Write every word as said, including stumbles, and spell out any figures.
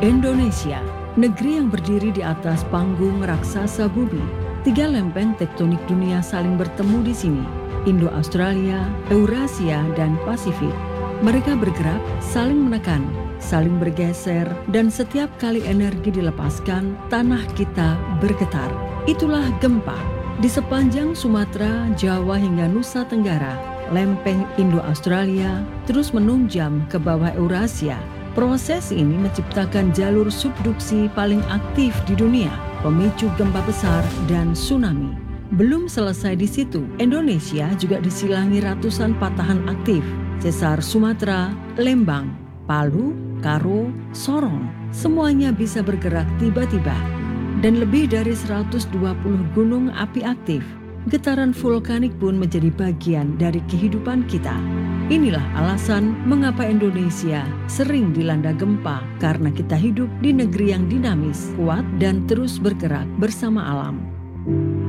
Indonesia, negeri yang berdiri di atas panggung raksasa bumi. Tiga lempeng tektonik dunia saling bertemu di sini, Indo-Australia, Eurasia, dan Pasifik. Mereka bergerak, saling menekan, saling bergeser, dan setiap kali energi dilepaskan, tanah kita bergetar. Itulah gempa. Di sepanjang Sumatera, Jawa, hingga Nusa Tenggara, lempeng Indo-Australia terus menunjam ke bawah Eurasia. Proses ini menciptakan jalur subduksi paling aktif di dunia, pemicu gempa besar dan tsunami. Belum selesai di situ, Indonesia juga disilangi ratusan patahan aktif. Sesar Sumatera, Lembang, Palu, Karo, Sorong, semuanya bisa bergerak tiba-tiba. Dan lebih dari seratus dua puluh gunung api aktif. Getaran vulkanik pun menjadi bagian dari kehidupan kita. Inilah alasan mengapa Indonesia sering dilanda gempa, karena kita hidup di negeri yang dinamis, kuat, dan terus bergerak bersama alam.